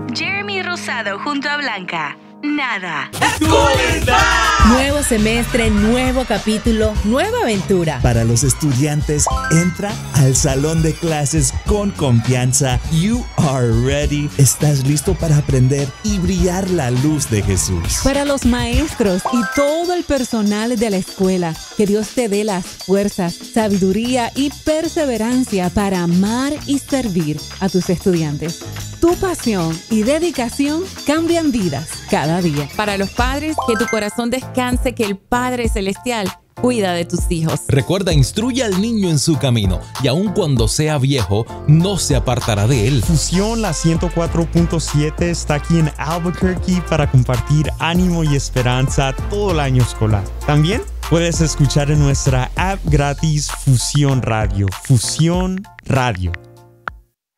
Jeremy Rosado junto a Blanca. Nada. Nuevo semestre, nuevo capítulo, nueva aventura. Para los estudiantes, entra al salón de clases con confianza. You are ready. Estás listo para aprender y brillar la luz de Jesús. Para los maestros y todo el personal de la escuela, que Dios te dé las fuerzas, sabiduría y perseverancia para amar y servir a tus estudiantes. Tu pasión y dedicación cambian vidas cada día. Para los padres, que tu corazón descanse, que el Padre Celestial cuida de tus hijos. Recuerda, instruye al niño en su camino, y aun cuando sea viejo, no se apartará de él. Fusión La 104.7 está aquí en Albuquerque para compartir ánimo y esperanza todo el año escolar. También puedes escuchar en nuestra app gratis Fusión Radio. Fusión Radio.